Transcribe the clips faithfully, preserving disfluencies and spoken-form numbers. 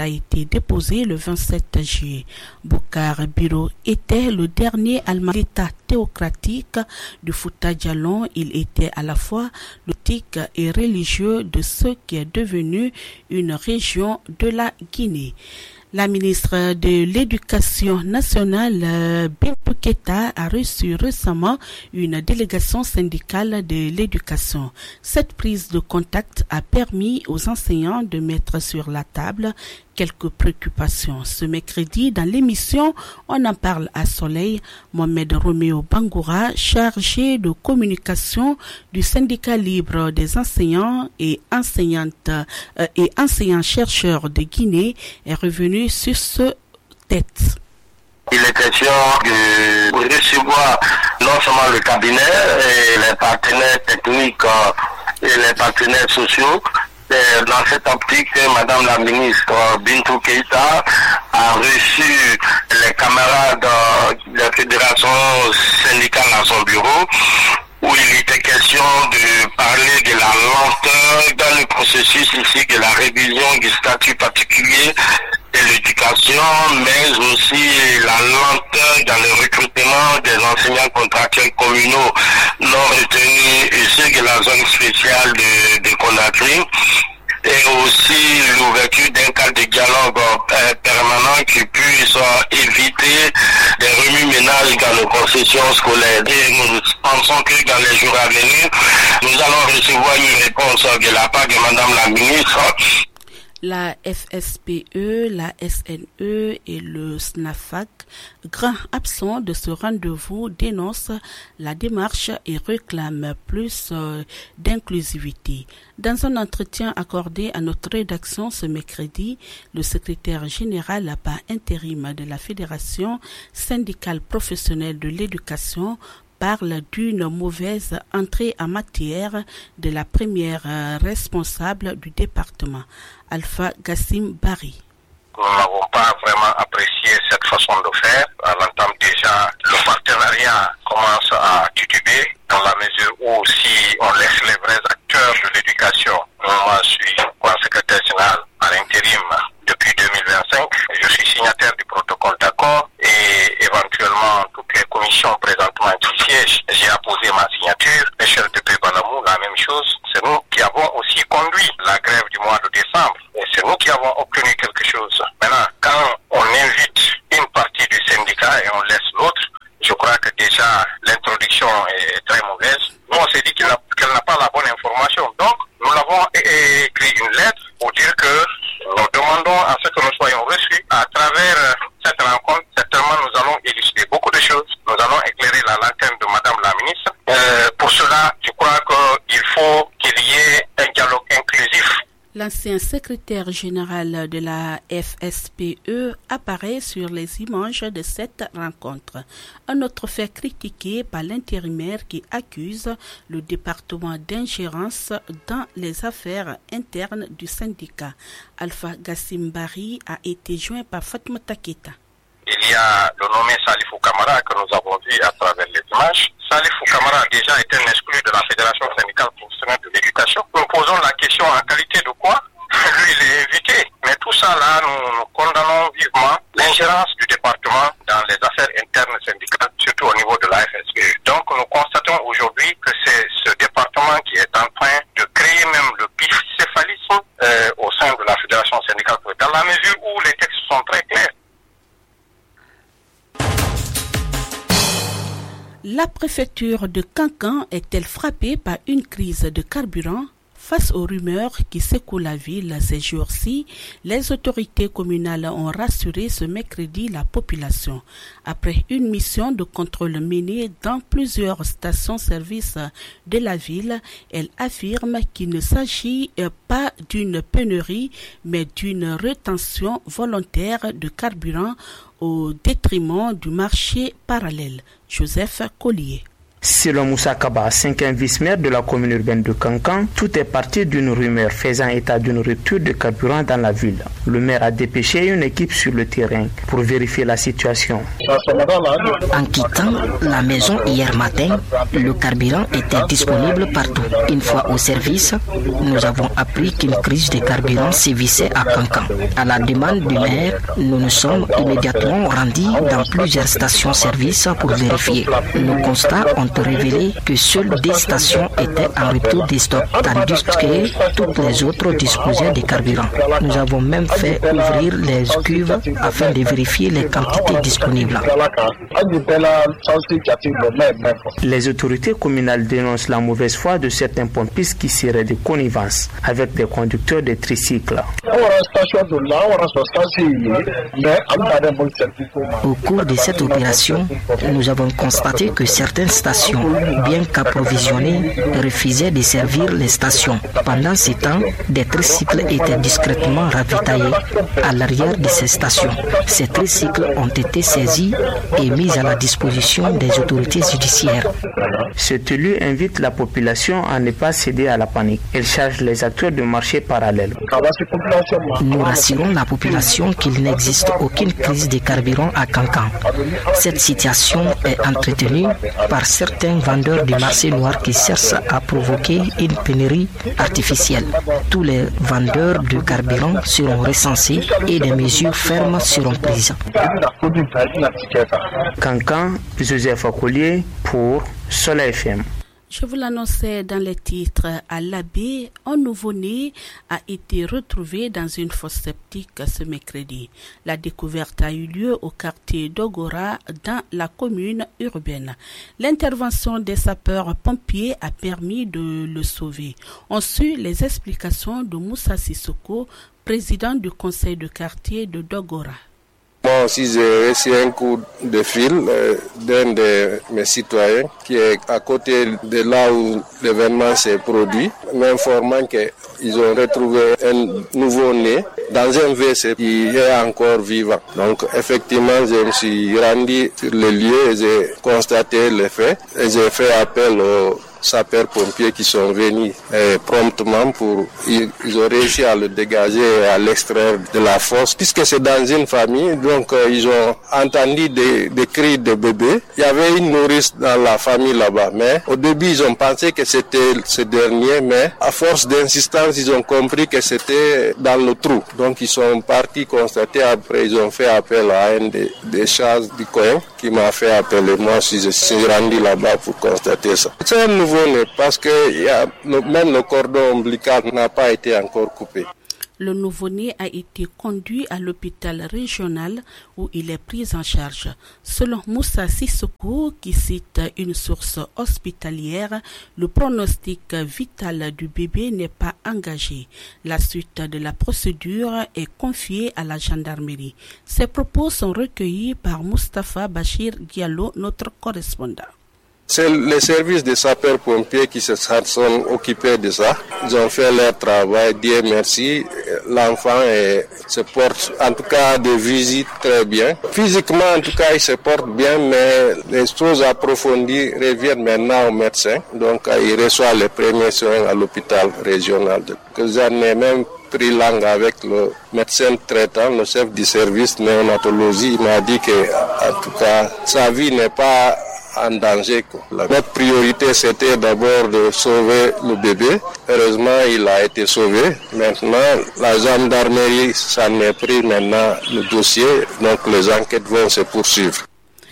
a été déposé le vingt-sept juillet. Bokar Biro était le dernier allemand d'État théocratique du Fouta Djallon. Il était à la fois politique et religieux de ce qui est devenu une région de la Guinée. La ministre de l'Éducation nationale, Bintou Keïta, a reçu récemment une délégation syndicale de l'éducation. Cette prise de contact a permis aux enseignants de mettre sur la table quelques préoccupations. Ce mercredi, dans l'émission On en parle à Soleil, Mohamed Roméo Bangoura, chargé de communication du syndicat libre des enseignants et enseignantes euh, et enseignants-chercheurs de Guinée, est revenu sur ce texte. Il est question de recevoir non seulement le cabinet et les partenaires techniques et les partenaires sociaux. C'est dans cette optique que Madame la ministre Bintou Keïta a reçu les camarades de la fédération syndicale à son bureau, où il était question de parler de la lenteur dans le processus ici de la révision du statut particulier de l'éducation, mais aussi la lenteur dans le recrutement des enseignants contractuels communaux non retenus et ceux de la zone spéciale de, de Conakry, et aussi l'ouverture d'un cadre de dialogue euh, permanent qui puisse euh, éviter des remue-ménages dans nos concessions scolaires. Et nous pensons que dans les jours à venir, nous allons recevoir une réponse de la part de Madame la ministre. La F S P E, la S N E et le S N A F A C, grands absents de ce rendez-vous, dénoncent la démarche et réclament plus euh, d'inclusivité. Dans un entretien accordé à notre rédaction ce mercredi, le secrétaire général par intérim de la Fédération syndicale professionnelle de l'éducation parle d'une mauvaise entrée en matière de la première responsable du département, Alpha Gassim Barry. Nous n'avons pas vraiment apprécié cette façon de faire. À l'entame déjà, le partenariat commence à tituber dans la mesure où si on laisse les vrais acteurs de l'éducation, moi je suis secrétaire général à l'intérim depuis deux mille vingt-cinq, je suis signataire du protocole d'accord et éventuellement toutes les commissions présentement qui siègent, j'ai apposé ma signature. Michel Tepé Balamou, la même chose. C'est nous qui avons aussi conduit la grève du mois de décembre et c'est nous qui avons obtenu quelque chose. Maintenant, quand on invite une partie du syndicat et on laisse l'autre, je crois que déjà l'introduction est très mauvaise. Nous, on s'est dit qu'elle n'a, qu'elle n'a pas la bonne information. Donc, nous l'avons écrit une lettre pour dire que nous demandons à ce que nous soyons reçus. À travers cette rencontre, certainement, nous allons élucider beaucoup de choses. Nous allons éclairer la lanterne de Madame la ministre. Euh, pour cela, je crois qu'il faut qu'il y ait un dialogue inclusif. L'ancien secrétaire général de la F S P E apparaît sur les images de cette rencontre. Un autre fait critiqué par l'intérimaire qui accuse le département d'ingérence dans les affaires internes du syndicat. Alpha Gassim Barry a été joint par Fatmata Keïta. Il y a le nommé Salifou Kamara que nous avons vu à travers les images. Salifou Kamara a déjà été un exclu de la Fédération syndicale professionnelle de l'éducation. Nous posons la question en qualité de quoi? Lui, il est invité. Mais tout ça là, nous, nous condamnons vivement l'ingérence du département dans les affaires internes syndicales, surtout au niveau de la F S P E. Donc nous constatons aujourd'hui que c'est ce département qui est en train de créer même le bicéphalisme euh, au sein de la Fédération syndicale, dans la mesure où les textes sont très clairs. La préfecture de Kankan est-elle frappée par une crise de carburant? Face aux rumeurs qui secouent la ville ces jours-ci, les autorités communales ont rassuré ce mercredi la population. Après une mission de contrôle menée dans plusieurs stations-service de la ville, elles affirment qu'il ne s'agit pas d'une pénurie, mais d'une rétention volontaire de carburant au détriment du marché parallèle. Joseph Collier. Selon Moussa Kaba, cinquième vice-maire de la commune urbaine de Kankan, tout est parti d'une rumeur faisant état d'une rupture de carburant dans la ville. Le maire a dépêché une équipe sur le terrain pour vérifier la situation. En quittant la maison hier matin, le carburant était disponible partout. Une fois au service, nous avons appris qu'une crise de carburant sévissait à Kankan. À la demande du maire, nous nous sommes immédiatement rendus dans plusieurs stations-service pour vérifier. Nos constats ont révélé que seules des stations étaient en rupture des stocks, tandis que toutes les autres disposaient de carburant. Nous avons même fait ouvrir les cuves afin de vérifier les quantités disponibles. Les autorités communales dénoncent la mauvaise foi de certains pompistes qui seraient de connivence avec des conducteurs de tricycles. Au cours de cette opération, nous avons constaté que certaines stations, bien qu'approvisionnées, refusaient de servir les stations. Pendant ce temps, des tricycles étaient discrètement ravitaillés à l'arrière de ces stations. Ces tricycles ont été saisis et mis à la disposition des autorités judiciaires. Cet élu invite la population à ne pas céder à la panique. Il charge les acteurs de marcher parallèles. Nous rassurons la population qu'il n'existe aucune crise de carburant à Kankan. Cette situation est entretenue par certains vendeurs du marché noir qui cherchent à provoquer une pénurie artificielle. Tous les vendeurs de carburant seront recensés et des mesures fermes seront prises. Kankan, Joseph Akolier pour Soleil F M. Je vous l'annonçais dans les titres. À l'Abbé, un nouveau-né a été retrouvé dans une fosse septique ce mercredi. La découverte a eu lieu au quartier d'Ogora dans la commune urbaine. L'intervention des sapeurs-pompiers a permis de le sauver. On suit les explications de Moussa Sissoko, président du conseil de quartier de Dogora. Moi aussi, j'ai reçu un coup de fil euh, d'un de mes citoyens qui est à côté de là où l'événement s'est produit, m'informant qu'ils ont retrouvé un nouveau-né dans un W C qui est encore vivant. Donc, effectivement, je me suis rendu sur le lieu et j'ai constaté les faits et j'ai fait appel aux sapeurs-pompiers qui sont venus eh, promptement pour ils, ils ont réussi à le dégager et à l'extraire de la fosse puisque c'est dans une famille, donc euh, ils ont entendu des, des cris de bébés. Il y avait une nourrice dans la famille là-bas, mais au début ils ont pensé que c'était ce dernier, mais à force d'insistance ils ont compris que c'était dans le trou, donc ils sont partis constater. Après ils ont fait appel à un des, des chats du coin qui m'a fait appeler. Moi si je suis rendu là-bas pour constater ça. C'est un nouveau parce que y a, le, même le cordon ombilical n'a pas été encore coupé. Le nouveau-né a été conduit à l'hôpital régional où il est pris en charge. Selon Moussa Sissoko, qui cite une source hospitalière, le pronostic vital du bébé n'est pas engagé. La suite de la procédure est confiée à la gendarmerie. Ces propos sont recueillis par Moustapha Bachir Diallo, notre correspondant. C'est les services de sapeurs-pompiers qui se sont occupés de ça. Ils ont fait leur travail, Dieu merci. L'enfant est, se porte, en tout cas, de visite très bien. Physiquement, en tout cas, il se porte bien, mais les choses approfondies reviennent maintenant au médecin. Donc, il reçoit les premiers soins à l'hôpital régional. J'en ai même pris langue avec le médecin traitant, le chef du service néonatologie. Il m'a dit que, en tout cas, sa vie n'est pas en danger. Notre priorité c'était d'abord de sauver le bébé. Heureusement il a été sauvé. Maintenant la gendarmerie s'en est pris maintenant le dossier, donc les enquêtes vont se poursuivre.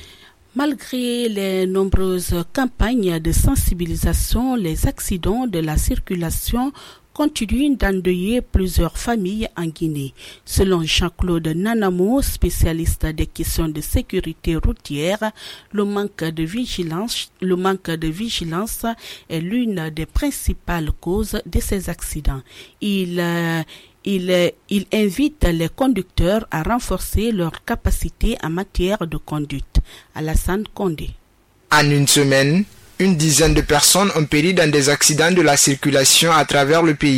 Malgré les nombreuses campagnes de sensibilisation, les accidents de la circulation continuent d'endeuiller plusieurs familles en Guinée. Selon Jean-Claude Nanamo, spécialiste des questions de sécurité routière, le manque de vigilance, le manque de vigilance est l'une des principales causes de ces accidents. Il, euh, il, il invite les conducteurs à renforcer leur capacité en matière de conduite. Alassane Condé. En une semaine, une dizaine de personnes ont péri dans des accidents de la circulation à travers le pays.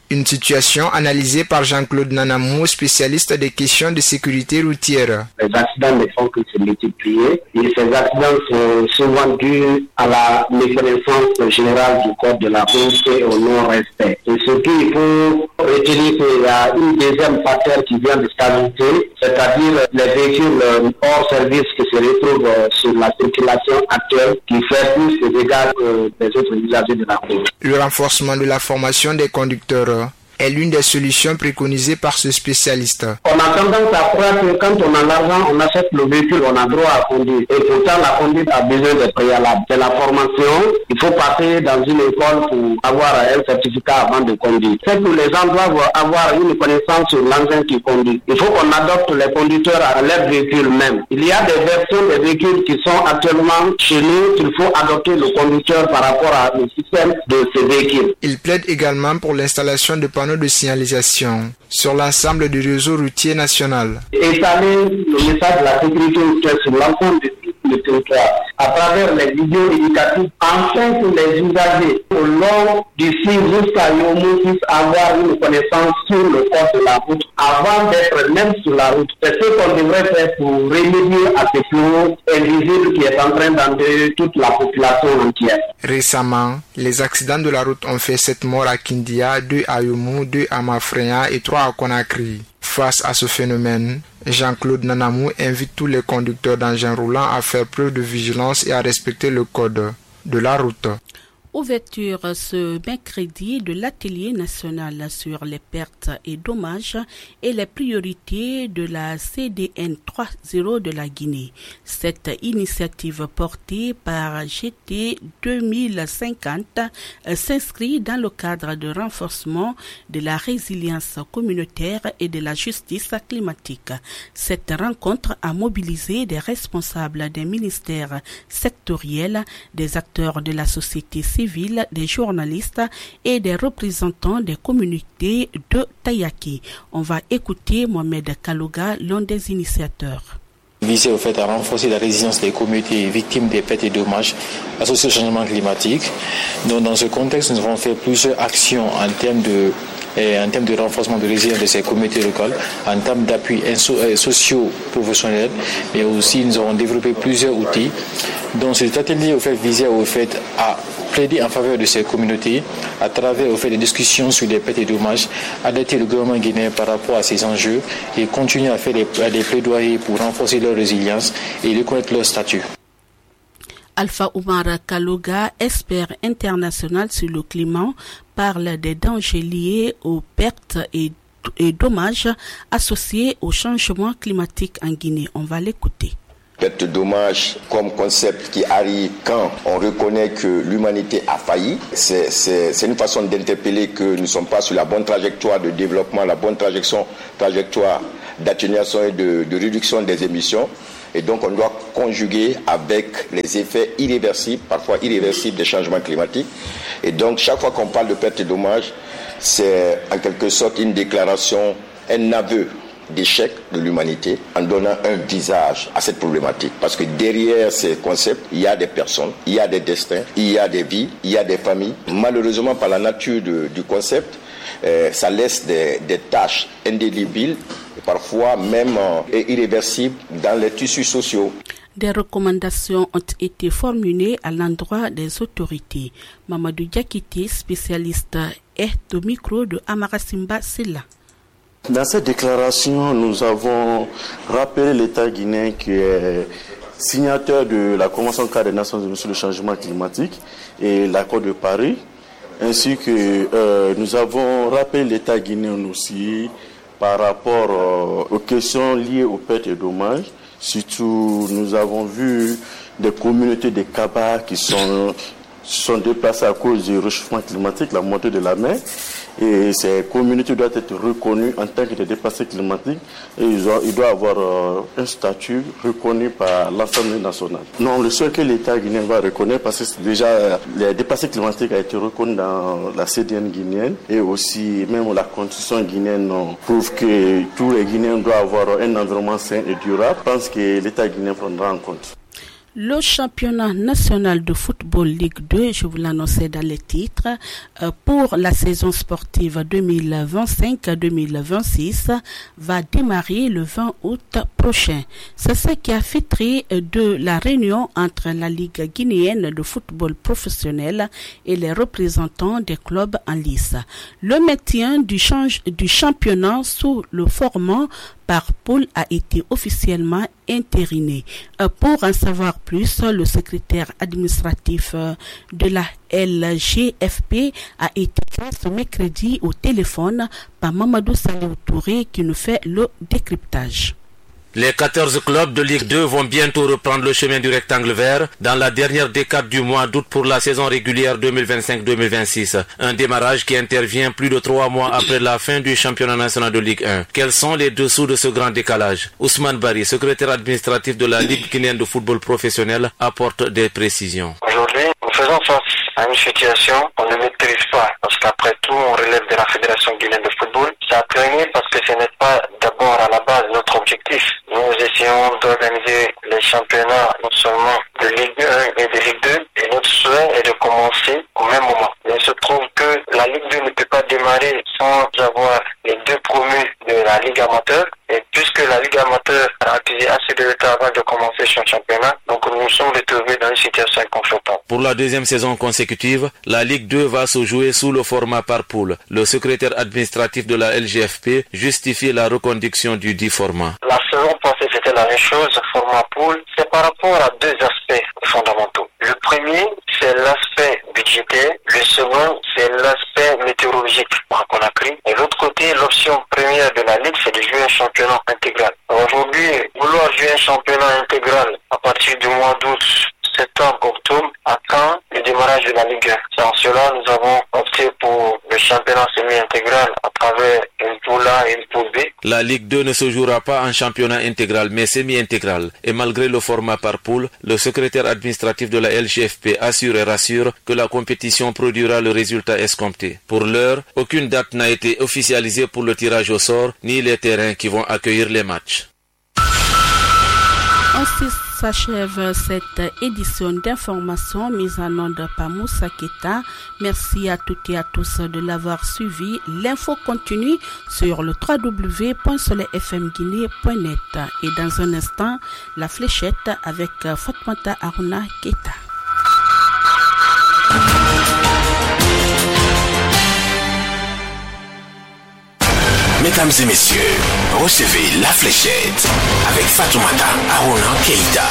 Une situation analysée par Jean-Claude Nanamou, spécialiste des questions de sécurité routière. Les accidents ne font que se multiplier et ces accidents sont souvent dus à la méconnaissance générale du code de la route et au non-respect. Et surtout, il faut retenir qu'il y a une deuxième facteur qui vient de stabilité, c'est-à-dire les véhicules hors service qui se retrouvent sur la circulation actuelle qui fait plus de dégâts que les autres usagers de la route. Le renforcement de la formation des conducteurs est l'une des solutions préconisées par ce spécialiste. On a tendance à croire que quand on a l'argent, on achète le véhicule, on a droit à conduire. Et pourtant, la conduite a besoin de préalables. C'est la formation. Il faut passer dans une école pour avoir un certificat avant de conduire. C'est que les gens doivent avoir une connaissance sur l'engin qui conduit. Il faut qu'on adopte les conducteurs à leur véhicule même. Il y a des versions des véhicules qui sont actuellement chez nous qu'il faut adopter le conducteur par rapport au système de ces véhicules. Il plaide également pour l'installation de panneaux de signalisation sur l'ensemble du réseau routier national. Étaler le message de la sécurité routière sur l'ensemble de tout le territoire à travers les vidéos éducatives afin que les usagers au long du site jusqu'à Yomou puissent avoir une connaissance sur le code de la route avant d'être même sur la route. C'est ce qu'on devrait faire pour remédier à ce flot invisible qui est en train d'enlever toute la population entière. Récemment, les accidents de la route ont fait sept morts à Kindia, deux à Yomou, deux à Mafreya et trois à Conakry. Face à ce phénomène, Jean-Claude Nanamou invite tous les conducteurs d'engins roulants à faire preuve de vigilance et à respecter le code de la route. Ouverture ce mercredi de l'atelier national sur les pertes et dommages et les priorités de la C D N trois point zéro de la Guinée. Cette initiative portée par G T deux mille cinquante s'inscrit dans le cadre de renforcement de la résilience communautaire et de la justice climatique. Cette rencontre a mobilisé des responsables des ministères sectoriels, des acteurs de la société civile, des journalistes et des représentants des communautés de Tayaki. On va écouter Mohamed Kalouga, l'un des initiateurs. Visé au fait à renforcer la résilience des communautés victimes des pertes et dommages associés au changement climatique. Donc, dans ce contexte, nous avons fait plusieurs actions en termes de Et en termes de renforcement de résilience de ces communautés locales, en termes d'appui socio-professionnel, mais aussi nous avons développé plusieurs outils. Donc cet atelier au fait, visait au fait à plaider en faveur de ces communautés à travers au fait, des discussions sur les pertes et dommages, adapter le gouvernement guinéen par rapport à ces enjeux et continuer à faire des, des plaidoyers pour renforcer leur résilience et reconnaître leur statut. Alpha Oumar Kalouga, expert international sur le climat, parle des dangers liés aux pertes et, et dommages associés au changement climatique en Guinée. On va l'écouter. Perte de dommages comme concept qui arrive quand on reconnaît que l'humanité a failli. C'est, c'est, c'est une façon d'interpeller que nous ne sommes pas sur la bonne trajectoire de développement, la bonne trajectoire, trajectoire d'atténuation et de, de réduction des émissions. Et donc on doit conjuguer avec les effets irréversibles, parfois irréversibles des changements climatiques. Et donc chaque fois qu'on parle de perte et dommages, c'est en quelque sorte une déclaration, un aveu d'échec de l'humanité en donnant un visage à cette problématique. Parce que derrière ces concepts, il y a des personnes, il y a des destins, il y a des vies, il y a des familles. Malheureusement, par la nature de, du concept, euh, ça laisse des, des tâches indélébiles, parfois même euh, irréversibles dans les tissus sociaux. Des recommandations ont été formulées à l'endroit des autorités. Mamadou Diakité, spécialiste, est au micro de Amarasimba Silla. Dans cette déclaration, nous avons rappelé l'État guinéen qui est signataire de la Convention cadre des Nations Unies sur le changement climatique et l'accord de Paris, ainsi que euh, nous avons rappelé l'État guinéen aussi par rapport euh, aux questions liées aux pertes et dommages. Surtout, nous avons vu des communautés de Kaba qui sont, sont déplacées à cause du réchauffement climatique, la montée de la mer. Et ces communautés doivent être reconnues en tant que des déplacés climatiques et ils, ont, ils doivent avoir euh, un statut reconnu par l'Assemblée nationale. Non, le seul que l'État guinéen va reconnaître, parce que c'est déjà euh, les déplacés climatiques a été reconnu dans la C D N guinéenne et aussi même la constitution guinéenne euh, prouve que tous les Guinéens doivent avoir un environnement sain et durable. Je pense que l'État guinéen prendra en compte. Le championnat national de football Ligue deux, je vous l'annonçais dans les titres, pour la saison sportive deux mille vingt-cinq deux mille vingt-six va démarrer le vingt août prochain. C'est ce qui a fait trait de la réunion entre la Ligue guinéenne de football professionnel et les représentants des clubs en lice. Le maintien du, change, du championnat sous le format par poule a été officiellement entériné. Pour en savoir plus, le secrétaire administratif de la L G F P a été fait ce mercredi au téléphone par Mamadou Salou Touré qui nous fait le décryptage. Les quatorze clubs de Ligue deux vont bientôt reprendre le chemin du rectangle vert dans la dernière décade du mois d'août pour la saison régulière deux mille vingt-cinq deux mille vingt-six. Un démarrage qui intervient plus de trois mois après la fin du championnat national de Ligue un. Quels sont les dessous de ce grand décalage? Ousmane Bari, secrétaire administratif de la Ligue guinéenne de football professionnel, apporte des précisions. Aujourd'hui, nous faisons face à une situation qu'on ne maîtrise pas parce qu'après tout, on relève de la Fédération guinéenne de football. Ça a peiné parce que ce n'est pas d'abord à la base notre objectif. Nous essayons d'organiser les championnats non seulement de Ligue un et de Ligue deux et notre souhait est de commencer au même moment. Mais il se trouve que la Ligue deux ne peut pas démarrer sans avoir les deux promus de la Ligue amateur. Et puisque la Ligue amateur a accusé assez de retard avant de commencer son championnat, donc nous nous sommes retrouvés dans une situation inconfortable. Pour la deuxième saison consécutive, la Ligue deux va se jouer sous le format par poule. Le secrétaire administratif de la L G F P justifie la reconduction du dit format. La saison passée, c'était la même chose, format poule. C'est par rapport à deux aspects fondamentaux. Le premier, c'est l'aspect budgétaire. Le second, c'est l'aspect météorologique par Conakry. Et l'autre côté, l'option première de la Ligue, c'est de jouer un championnat intégral. Aujourd'hui, vouloir jouer un championnat intégral à partir du mois d'août, septembre, octobre, à quand le démarrage de la Ligue un. C'est en cela nous avons opté pour le championnat semi-intégral à travers une poule A et une poule B. La Ligue deux ne se jouera pas en championnat intégral mais semi-intégral. Et malgré le format par poule, le secrétaire administratif de la L G F P assure et rassure que la compétition produira le résultat escompté. Pour l'heure, aucune date n'a été officialisée pour le tirage au sort ni les terrains qui vont accueillir les matchs. Ainsi s'achève cette édition d'information mise en onde par Moussa Keta. Merci à toutes et à tous de l'avoir suivi. L'info continue sur le w w w point soleil f m guinée point net. Et dans un instant, la fléchette avec Fatmata Aruna Keta. Mesdames et messieurs, recevez la fléchette avec Fatoumata Aruna Keïta.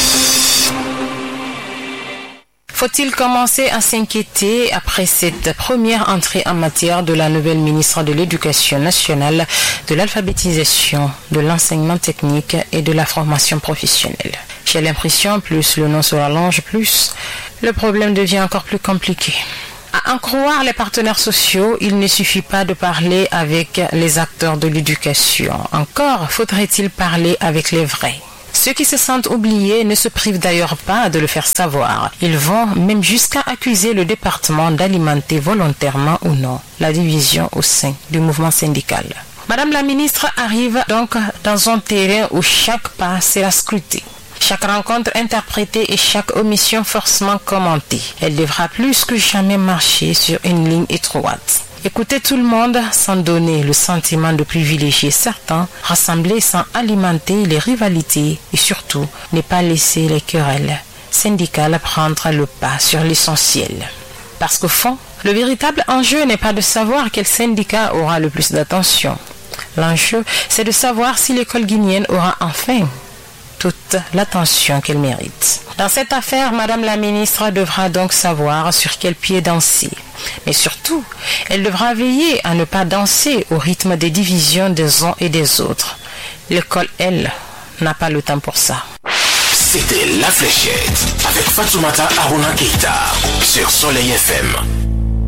Faut-il commencer à s'inquiéter après cette première entrée en matière de la nouvelle ministre de l'Éducation nationale, de l'alphabétisation, de l'enseignement technique et de la formation professionnelle? J'ai l'impression, plus le nom se rallonge, plus le problème devient encore plus compliqué. À en croire les partenaires sociaux, il ne suffit pas de parler avec les acteurs de l'éducation. Encore faudrait-il parler avec les vrais. Ceux qui se sentent oubliés ne se privent d'ailleurs pas de le faire savoir. Ils vont même jusqu'à accuser le département d'alimenter volontairement ou non la division au sein du mouvement syndical. Madame la ministre arrive donc dans un terrain où chaque pas sera scruté. Chaque rencontre interprétée et chaque omission forcément commentée. Elle devra plus que jamais marcher sur une ligne étroite. Écouter tout le monde sans donner le sentiment de privilégier certains, rassembler sans alimenter les rivalités et surtout ne pas laisser les querelles syndicales prendre le pas sur l'essentiel. Parce qu'au fond, le véritable enjeu n'est pas de savoir quel syndicat aura le plus d'attention. L'enjeu, c'est de savoir si l'école guinéenne aura enfin toute l'attention qu'elle mérite. Dans cette affaire, Madame la ministre devra donc savoir sur quel pied danser. Mais surtout, elle devra veiller à ne pas danser au rythme des divisions des uns et des autres. L'école, elle, n'a pas le temps pour ça. C'était La Fléchette avec Fatoumata Aruna Keïta sur Soleil F M.